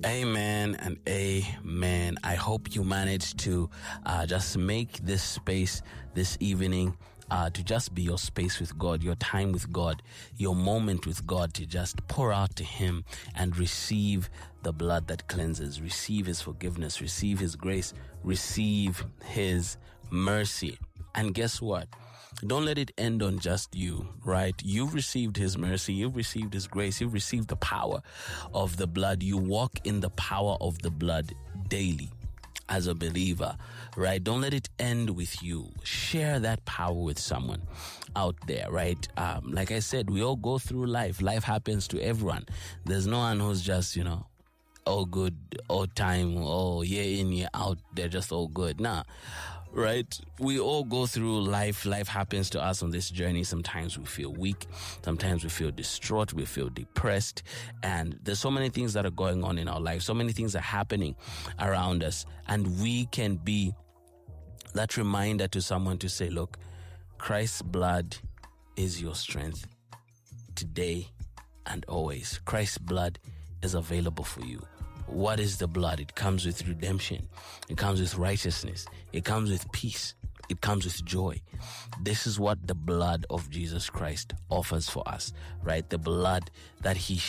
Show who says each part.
Speaker 1: Amen and amen. I hope you managed to just make this space this evening to just be your space with God, your time with God, your moment with God, to just pour out to Him and receive the blood that cleanses, receive His forgiveness, receive His grace, receive His mercy. And guess what? Don't let it end on just you, right? You've received His mercy. You've received His grace. You've received the power of the blood. You walk in the power of the blood daily as a believer, right? Don't let it end with you. Share that power with someone out there, right? Like I said, we all go through life. Life happens to everyone. There's no one who's just, all good, all time, all year in, year out. They're just all good. Nah. Right? We all go through life. Life happens to us on this journey. Sometimes we feel weak. Sometimes we feel distraught. We feel depressed. And there's so many things that are going on in our life. So many things are happening around us. And we can be that reminder to someone to say, look, Christ's blood is your strength today and always. Christ's blood is available for you. What is the blood? It comes with redemption. It comes with righteousness. It comes with peace. It comes with joy. This is what the blood of Jesus Christ offers for us, right? The blood that He